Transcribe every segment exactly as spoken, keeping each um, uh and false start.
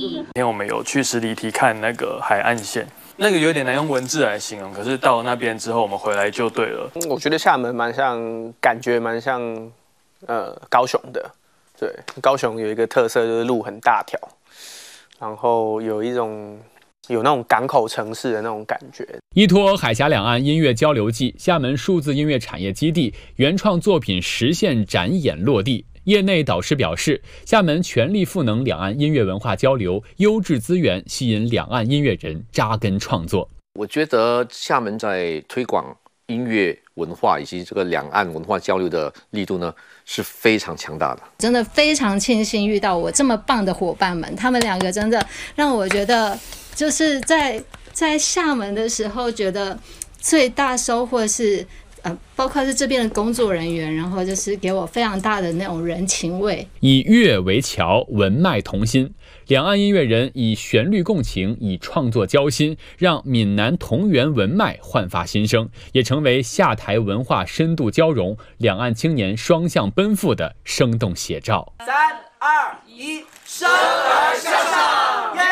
今天我们有去十里堤看那个海岸线，那个有点难用文字来形容，可是到那边之后，我们回来就对了。 我觉得厦门蛮像，感觉蛮像呃高雄的。对，高雄有一个特色就是路很大条，然后有一种。有那种港口城市的那种感觉。 依托海峡两岸音乐交流季，厦门数字音乐产业基地原创作品实现展演落地。业内导师表示，厦门全力赋能两岸音乐文化交流，优质资源吸引两岸音乐人扎根创作。 我觉得厦门在推广音乐文化以及这个两岸文化交流的力度呢，是非常强大的。 真的非常庆幸遇到我这么棒的伙伴们，他们两个真的让我觉得。就是在在厦门的时候，觉得最大收获是，呃，包括是这边的工作人员，然后就是给我非常大的那种人情味。 以乐为桥，文脉同心，两岸音乐人以旋律共情，以创作交心，让闽南同源文脉焕发新生，也成为厦台文化深度交融、两岸青年双向奔赴的生动写照。 三二一，生而向上，耶！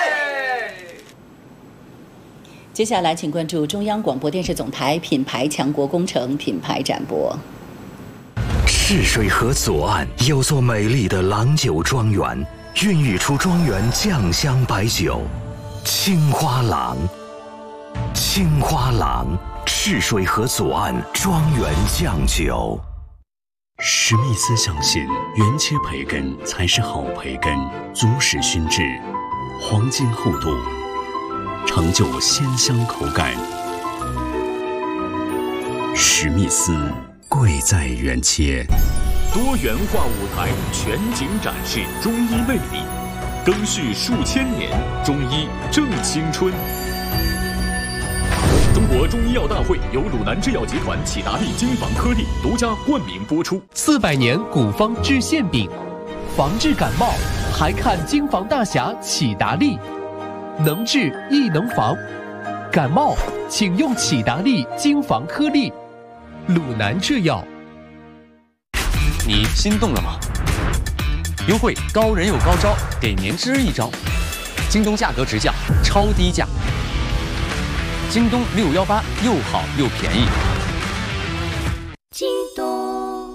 接下来，请关注中央广播电视总台品牌强国工程品牌展播。 赤水河左岸有座美丽的郎酒庄园，孕育出庄园酱香白酒——青花郎。青花郎，赤水河左岸庄园酱酒。 史密斯相信，原切培根才是好培根，足使熏制，黄金厚度。成就鲜香口感。史密斯，贵在原切。 多元化舞台全景展示中医魅力，更续数千年，中医正青春。中国中医药大会由鲁南制药集团启达利精房颗粒独家冠名播出。 四百年古方治馅饼，防治感冒还看精房大侠启达利。能治亦能防，感冒请用启达利精房颗粒。鲁南制药。 你心动了吗？优惠高人有高招，给您支一招。京东价格直降，超低价。京东六幺八又好又便宜。 京东。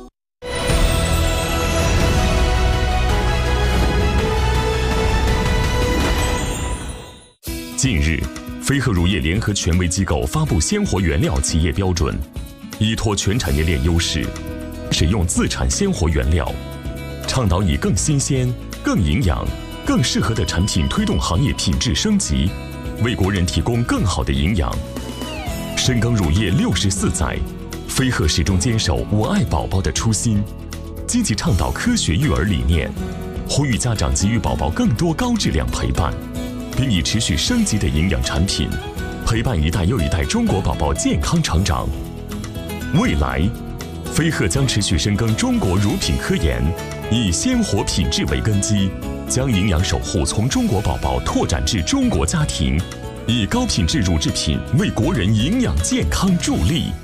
近日，飞鹤乳业联合权威机构发布鲜活原料企业标准，依托全产业链优势，使用自产鲜活原料，倡导以更新鲜、更营养、更适合的产品推动行业品质升级，为国人提供更好的营养。深耕乳业六十四载，飞鹤始终坚守我爱宝宝的初心，积极倡导科学育儿理念，呼吁家长给予宝宝更多高质量陪伴。并以持续升级的营养产品，陪伴一代又一代中国宝宝健康成长。未来，飞鹤将持续深耕中国乳品科研，以鲜活品质为根基，将营养守护从中国宝宝拓展至中国家庭，以高品质乳制品为国人营养健康助力。